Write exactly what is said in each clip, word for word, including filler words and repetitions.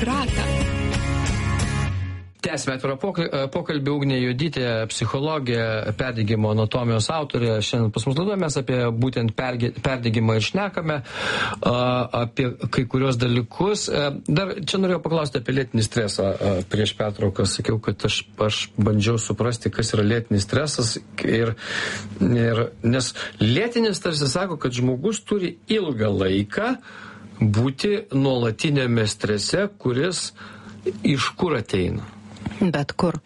užsukti ratą. Tęsime atvirą pokalbį. Ugnė Juodytė, psichologė, perdegimo anatomijos autorė. Šiandien pas mus laidoje mes apie būtent perdegimą ir šnekame, apie kai kurios dalykus. Dar čia norėjau paklausti apie lėtinį stresą. Prieš pertrauką sakiau, kad aš, aš bandžiau suprasti, kas yra lėtinis stresas. Ir, ir, nes lėtinis tarsi sako, kad žmogus turi ilgą laiką būti nuolatinėme strese, kuris iš kur ateina. Bet kur.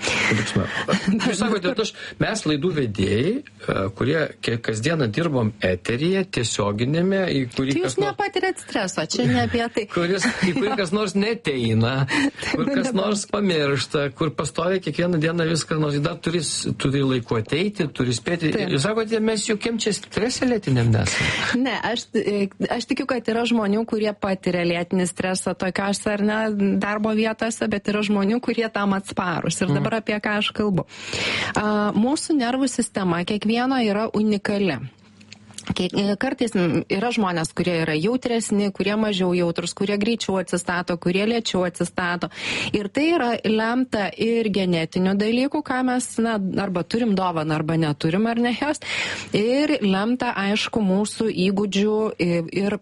Jūs sakote, aš, mes laidų vedėjai, kurie kasdieną dirbom eteryje, tiesioginėme, į kurį tai kas jūs nors... nepatiriat streso, čia ne apie tai. Kuris, į kurį kas nors neteina, kur kas nors pamiršta, kur pastoviai kiekvieną dieną viską nors, dar turi, turi laiku ateiti, turi spėti. Taip. Jūs sakote, mes jokiem čia stresą lėtiniam nesame. Ne, aš, aš tikiu, kad yra žmonių, kurie patiria lėtinį stresą tokiose ar ne darbo vietose, bet yra žmonių, kurie tam atsparus. Ir dabar apie ką aš kalbu. A, mūsų nervų sistema kiekvieno yra unikali. Kartais yra žmonės, kurie yra jautresni, kurie mažiau jautrus, kurie greičiau atsistato, kurie lėčiau atsistato. Ir tai yra lemta ir genetinių dalykų, ką mes na, arba turim dovaną, arba neturim, ar ne jos. Ir lemta, aišku, mūsų įgūdžių ir, ir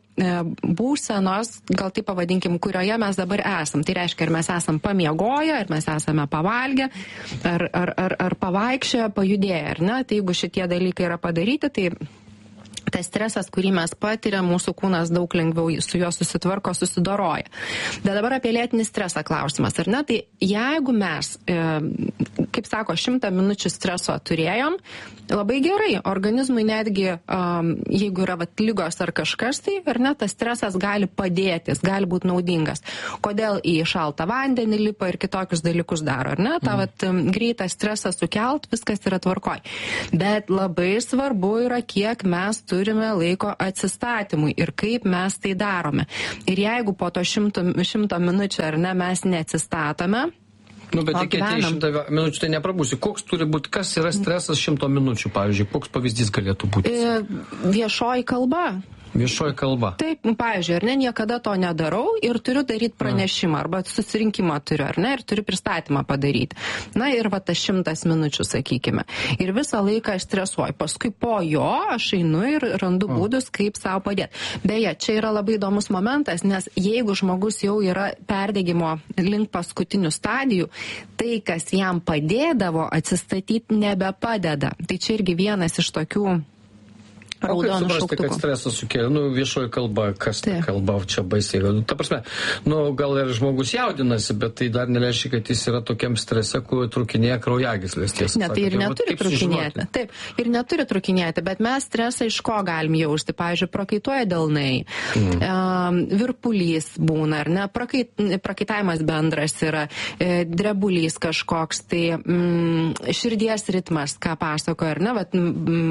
būsenos, gal taip pavadinkim, kurioje mes dabar esam. Tai reiškia, ar mes esam pamiegoję, ar mes esame pavalgę, ar, ar, ar, ar pavaikščioję, pajudėję, ar ne. Tai jeigu šitie dalykai yra padaryti, tai tas stresas, kurį mes patiriam, mūsų kūnas daug lengviau su juo susitvarko, susidoroja. Bet dabar apie lėtinį stresą klausimas, ar ne? Tai jeigu mes, e, kaip sako, šimtą minučių streso turėjom, labai gerai, organizmui netgi, um, jeigu yra vat, lygos ar kažkas, tai ar ne, tas stresas gali padėti, gali būti naudingas. Kodėl į šaltą vandenį lipa ir kitokius dalykus daro, ar ne? Ta vat, greitą stresą sukelt, viskas yra tvarkoj. Bet labai svarbu yra, kiek mes turime turime laiko atsistatymui ir kaip mes tai darome. Ir jeigu po to šimto, šimto minučių ar ne mes neatsistatome, nu, bet tik atėjai šimtą minučių, tai neprabūsi. Koks turi būti, kas yra stresas šimto minučių, pavyzdžiui, koks pavyzdys galėtų būti? E, viešoji kalba. Viešoji kalba. Taip, pavyzdžiui, ar ne, niekada to nedarau ir turiu daryti pranešimą, arba susirinkimą turiu, ar ne, ir turiu pristatymą padaryti. Na ir va tas šimtas minučių, sakykime. Ir visą laiką aš stresuoju. Paskui po jo aš einu ir randu būdus, kaip savo padėti. Beje, čia yra labai įdomus momentas, nes jeigu žmogus jau yra perdegimo link paskutinių stadijų, tai, kas jam padėdavo atsistatyti, nebepadeda. Tai čia irgi vienas iš tokių O kaip suprasti, kad stresas sukėlė? Nu, viešoji kalba, kas ta kalba čia baisiai? Ta prasme, nu, gal ir žmogus jaudinasi, bet tai dar nereiškia, kad jis yra tokiam strese, kur trukinėja kraujagyslės. Tiesa, ne, tai ir neturi trukinėti. Taip, ir neturi trukinėti, bet mes stresą iš ko galim jausti? Pavyzdžiui, prakaituoja delnai, mm. um, virpulys būna, ar ne, Prakait, prakaitavimas bendras yra, e, drebulys kažkoks, tai mm, širdies ritmas, ką pasako, ar ne, bet,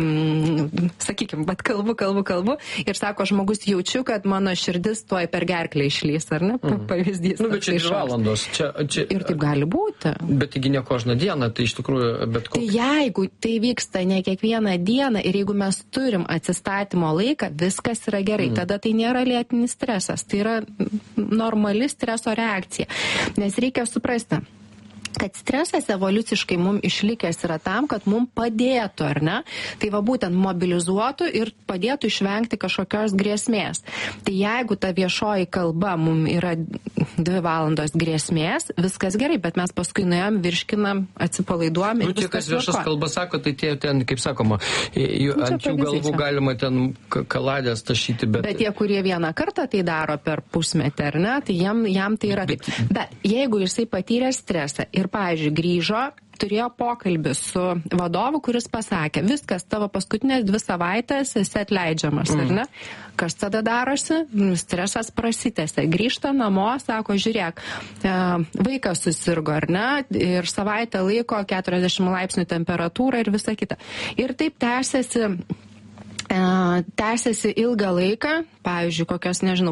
mm, sakykime, bet kalbu, kalbu, kalbu ir sako žmogus, jaučiu, kad mano širdis tuoj per gerklę išlys, ar ne? Mm. Pavyzdys. Nu, bet čia dvi valandos. Čia, čia... Ir taip gali būti. Bet taigi ne kožną dieną, tai iš tikrųjų, bet koks... Tai jeigu tai vyksta ne kiekvieną dieną ir jeigu mes turim atsistatymo laiką, viskas yra gerai. Mm. Tada tai nėra lėtinis stresas, tai yra normali streso reakcija. Nes reikia suprasti, kad stresas evoliuciškai mums išlikęs yra tam, kad mums padėtų, ar ne? Tai va būtent mobilizuotų ir padėtų išvengti kažkokios grėsmės. Tai jeigu ta viešoji kalba mums yra dvi valandos grėsmės, viskas gerai, bet mes paskui nuėjom, virškinam, atsipalaiduojam ir nu, tie, viskas kas viešas kalba sako, tai tie ten, kaip sakoma, jų, nu, ant jų galvų galima ten kaladės tašyti, bet... Bet tie, kurie vieną kartą tai daro per pusmetį, ar ne, tai jam, jam tai yra taip. Bet, bet jeigu jisai patyrė stresą ir pavyzdžiui, grįžo, turėjo pokalbį su vadovu, kuris pasakė, viskas, tavo paskutinės dvi savaitės esi atleidžiamas, mm. ar ne? Kas tada darosi? Stresas prasitęsia. Grįžta namo, sako, žiūrėk, vaikas susirgo, ar ne? Ir savaitę laiko keturiasdešimt laipsnių temperatūra ir visa kita. Ir taip tęsiasi, tęsiasi ilgą laiką, pavyzdžiui, kokios, nežinau,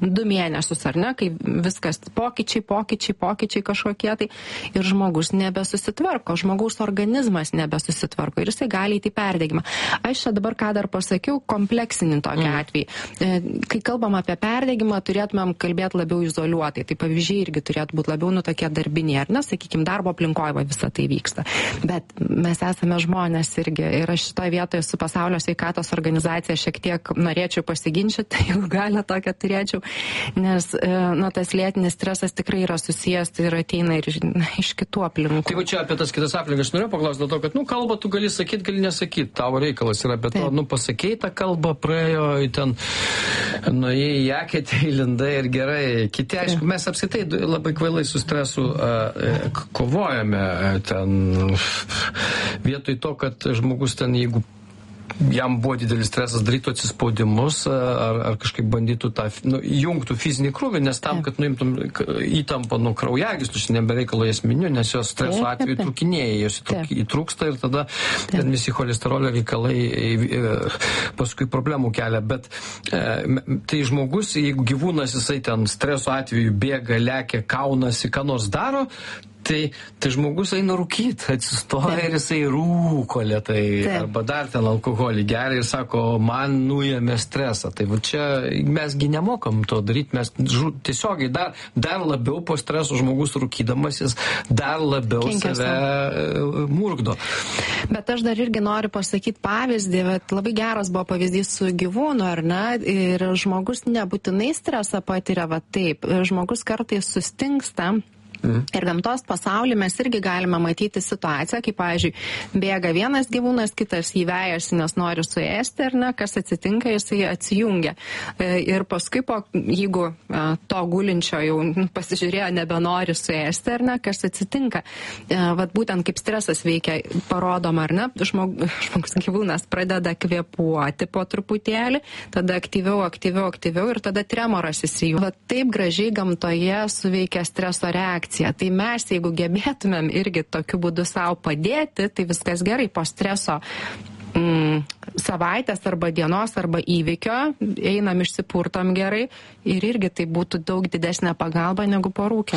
du mėnesius, ar ne, kai viskas pokyčiai, pokyčiai, pokyčiai kažkokie tai ir žmogus nebesusitvarko, žmogaus organizmas nebesusitvarko ir jisai gali įti perdegimą. Aš čia dabar ką dar pasakiau, kompleksinį tokį mm. atvejį. Kai kalbam apie perdegimą, turėtumėm kalbėti labiau izoliuotai. Tai pavyzdžiai irgi turėtų būti labiau nu tokie darbiniai, ar ne, sakykime, darbo aplinkoje va, visą tai vyksta. Bet mes esame žmonės irgi ir aš šitoje vietoje su Pasaulio sveikatos organizacija šiek tiek norėčiau pasiginčyti, jeigu galę tokią turėčiau, nes nu, tas lėtinis stresas tikrai yra susijęs ir ateina ir na, iš kitų aplinkų. Tai va čia apie tas kitas aplinkas noriu paklausti dėl to, kad, nu, kalbą tu gali sakyti, gali nesakyti, tavo reikalas yra, bet to, nu, pasakei tą kalbą, praėjo ten, nuėjai į eketę, įlindai ir gerai. Kiti, aišku, mes apskritai labai kvailai su stresu uh, kovojame ten vietoj to, kad žmogus ten, jeigu jam buvo didelis stresas, darytų atsispaudimus ar, ar kažkaip bandytų tą, nu, jungtų fizinį krūvį, nes tam, kad nuimtum įtampą nuo kraujagyslių, nebereikalo jas miniu, nes jos streso atveju trukinėja, jos įtrūksta ir tada ten visi cholesterolio reikalai paskui problemų kelia. Bet tai žmogus, jeigu gyvūnas jisai ten streso atveju bėga, lekia, kaunasi, ką nors daro, Tai, tai žmogus eina rūkyti, atsistoja Taip. ir jisai rūko lėtai, Taip. arba dar ten alkoholį geria ir sako, man nuėmė stresą. Tai va čia mesgi nemokam to daryti, mes žu, tiesiogiai dar, dar labiau po streso žmogus rūkydamasis, dar labiau Kenkia save savo. murgdo. Bet aš dar irgi noriu pasakyti pavyzdį, bet labai geras buvo pavyzdys su gyvūnu, ar ne, ir žmogus nebūtinai stresą patiria, va taip, žmogus kartais sustingsta. Mm. Ir gamtos pasaulyje mes irgi galime matyti situaciją, kaip, pavyzdžiui, bėga vienas gyvūnas, kitas jį vejasi, nes nori suėsti, ar ne, kas atsitinka, jisai atsijungia. Ir paskui, po, jeigu to gulinčio jau pasižiūrėjo, nebenori suėsti, ar ne, kas atsitinka. Vat būtent kaip stresas veikia, parodoma, ar ne, žmog, žmogus gyvūnas pradeda kvėpuoti po truputėlį, tada aktyviau, aktyviau, aktyviau ir tada tremoras įsijungia. Vat taip gražiai gamtoje suveikia streso reakcija. Tai mes, jeigu gebėtumėm irgi tokiu būdu savo padėti, tai viskas gerai po streso mm, savaitės arba dienos arba įvykio, einam išsipurtom gerai ir irgi tai būtų daug didesnė pagalba negu po rūkio.